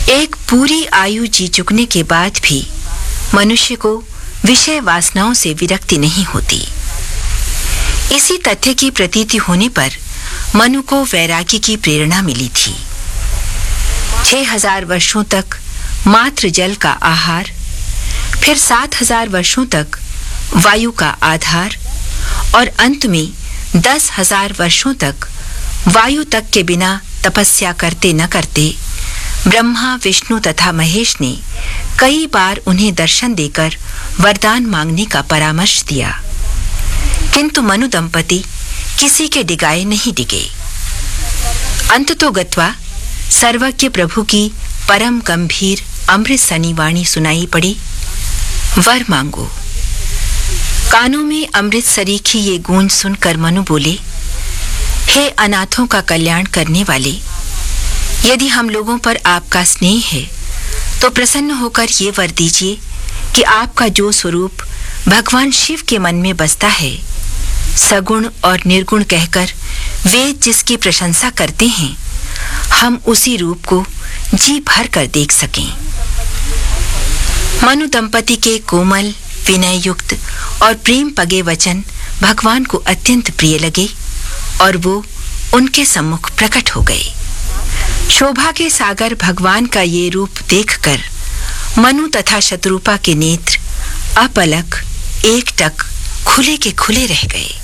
एक पूरी आयु जी चुकने के बाद भी मनुष्य को विषय वासनाओं से विरक्ति नहीं होती। इसी तथ्य की प्रतीति होने पर मनु को वैराग्य की प्रेरणा मिली थी। 6000 वर्षों तक मात्र जल का आहार, फिर 7000 वर्षों तक वायु का आधार और अंत में 10,000 वर्षों तक वायु तक के बिना तपस्या करते न करते ब्रह्मा, विष्णु तथा महेश ने कई बार उन्हें दर्शन देकर वरदान मांगने का परामर्श दिया, किंतु मनु दंपति किसी के डिगाए नहीं डिगे। अंततोगत्वा सर्वज्ञ प्रभु की परम गंभीर अमृत सनी वाणी सुनाई पड़ी, वर मांगो। कानों में अमृत सरीखी ये गूंज सुनकर मनु बोले, हे अनाथों का कल्याण करने वाले, यदि हम लोगों पर आपका स्नेह है तो प्रसन्न होकर ये वर दीजिए कि आपका जो स्वरूप भगवान शिव के मन में बसता है, सगुण और निर्गुण कहकर वेद जिसकी प्रशंसा करते हैं, हम उसी रूप को जी भर कर देख सकें। मनु दंपति के कोमल, विनय युक्त और प्रेम पगे वचन भगवान को अत्यंत प्रिय लगे और वो उनके सम्मुख प्रकट हो गए। शोभा के सागर भगवान का ये रूप देखकर मनु तथा शत्रुपा के नेत्र अपलक एकटक खुले के खुले रह गए।